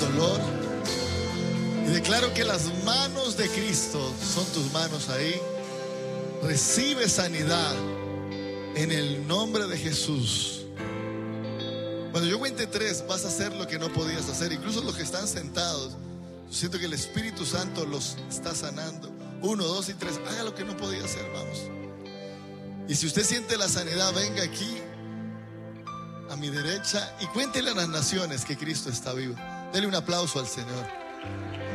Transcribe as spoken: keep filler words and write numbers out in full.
dolor. Y declaro que las manos de Cristo son tus manos ahí. Recibe sanidad en el nombre de Jesús. Cuando yo cuente tres, vas a hacer lo que no podías hacer. Incluso los que están sentados, yo siento que el Espíritu Santo los está sanando. Uno, dos y tres. Haga lo que no podía hacer, vamos. Y si usted siente la sanidad, venga aquí a mi derecha y cuéntele a las naciones que Cristo está vivo. Dele un aplauso al Señor.